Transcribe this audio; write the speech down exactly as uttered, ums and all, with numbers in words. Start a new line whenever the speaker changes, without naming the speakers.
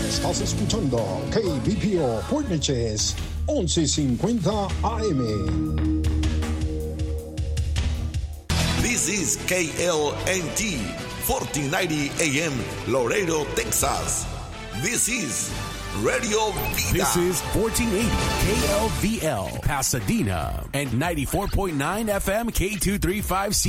Estás escuchando K B P O Port Neches once cincuenta A M.
This is K L N T, fourteen ninety A M, Laredo, Texas. This is Radio Vida.
This is fourteen eighty K L V L, Pasadena, and ninety-four point nine F M K two thirty-five C.